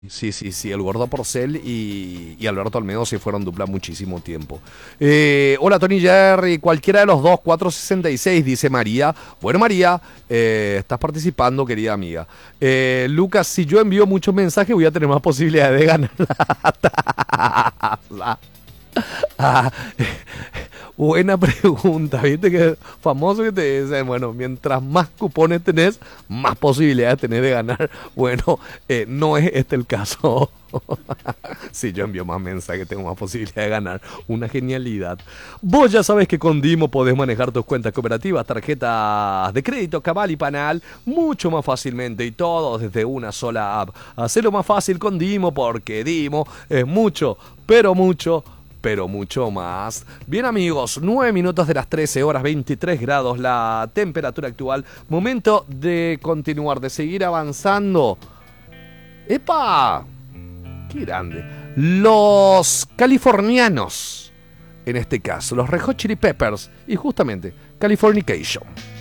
Sí, sí, sí, el Gordo Porcel y Alberto Olmedo se fueron dupla muchísimo tiempo. Hola Tony Jerry, cualquiera de los dos, 466, dice María. Bueno, María, estás participando, querida amiga. Lucas, si yo envío muchos mensajes, voy a tener más posibilidades de ganar la taza. Ah, buena pregunta, viste que famoso que te dicen, bueno, mientras más cupones tenés, más posibilidades tenés de ganar. Bueno, no es este el caso. Si yo envío más mensajes, tengo más posibilidad de ganar. Una genialidad. Vos ya sabés que con Dimo podés manejar tus cuentas cooperativas, tarjetas de crédito, Cabal y Panal mucho más fácilmente y todo desde una sola app. Hacelo más fácil con Dimo porque Dimo es mucho, pero mucho más. Bien amigos, 9 minutos de las 13 horas, 23 grados la temperatura actual. Momento de continuar, de seguir avanzando. ¡Epa! ¡Qué grande! Los californianos, en este caso, los Red Hot Chili Peppers y justamente Californication.